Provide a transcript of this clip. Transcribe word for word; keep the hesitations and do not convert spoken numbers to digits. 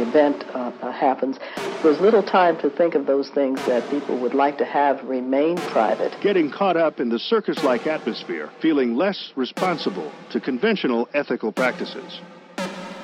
event uh, uh, happens, there's little time to think of those things that people would like to have remain private. Getting caught up in the circus-like atmosphere, feeling less responsible to conventional ethical practices.